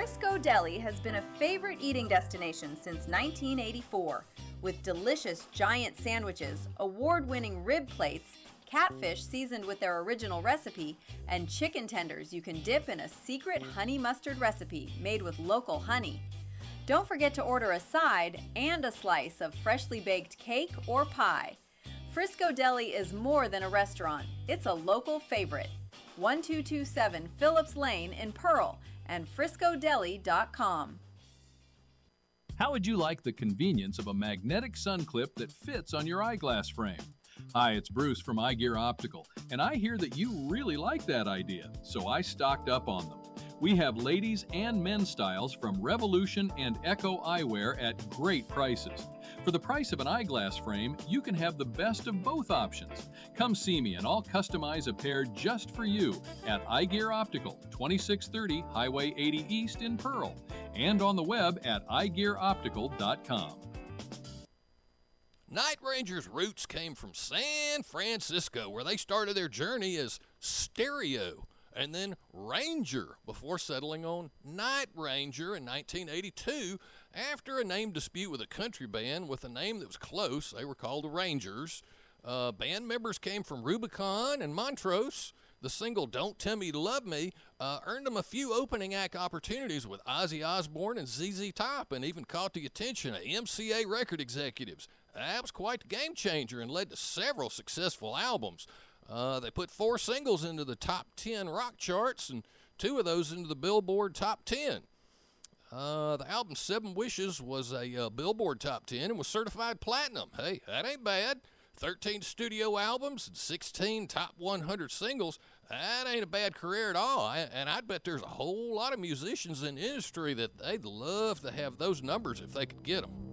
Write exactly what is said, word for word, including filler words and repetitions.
Frisco Deli has been a favorite eating destination since nineteen eighty-four, with delicious giant sandwiches, award-winning rib plates, catfish seasoned with their original recipe, and chicken tenders you can dip in a secret honey mustard recipe made with local honey. Don't forget to order a side and a slice of freshly baked cake or pie. Frisco Deli is more than a restaurant, it's a local favorite. twelve twenty-seven Phillips Lane in Pearl and frisco deli dot com. How would you like the convenience of a magnetic sun clip that fits on your eyeglass frame? Hi, it's Bruce from iGear Optical, and I hear that you really like that idea, so I stocked up on them. We have ladies and men's styles from Revolution and Echo Eyewear at great prices. For the price of an eyeglass frame, you can have the best of both options. Come see me and I'll customize a pair just for you at iGear Optical, twenty-six thirty Highway eighty East in Pearl, and on the web at i gear optical dot com. Night Ranger's roots came from San Francisco, where they started their journey as Stereo and then Ranger before settling on Night Ranger in nineteen eighty-two after a name dispute with a country band with a name that was close. They were called the Rangers. Uh, band members came from Rubicon and Montrose. The single Don't Tell Me You Love Me uh, earned them a few opening act opportunities with Ozzy Osbourne and Z Z Top, and even caught the attention of M C A record executives. That was quite the game changer and led to several successful albums. Uh, they put four singles into the top ten rock charts and two of those into the Billboard top ten. Uh, the album Seven Wishes was a uh, Billboard top ten and was certified platinum. Hey, that ain't bad. thirteen studio albums and sixteen top one hundred singles. That ain't a bad career at all. I, and I'd bet there's a whole lot of musicians in the industry that they'd love to have those numbers if they could get them.